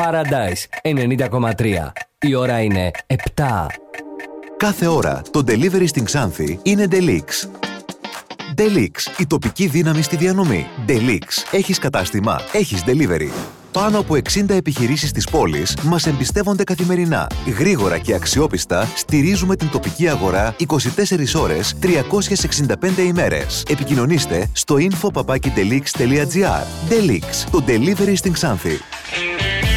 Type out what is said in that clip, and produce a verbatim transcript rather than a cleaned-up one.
Paradise ενενήντα κόμμα τρία. Η ώρα είναι επτά. Κάθε ώρα το delivery στην Ξάνθη είναι Delix. Delix, η τοπική δύναμη στη διανομή. Delix, έχεις κατάστημα, έχεις delivery. Πάνω από εξήντα επιχειρήσεις της πόλης μας εμπιστεύονται καθημερινά. Γρήγορα και αξιόπιστα στηρίζουμε την τοπική αγορά είκοσι τέσσερις ώρες, τριακόσιες εξήντα πέντε ημέρες. Επικοινωνήστε στο info παπάκι delix τελεία gr. Delix, το delivery στην Ξάνθη.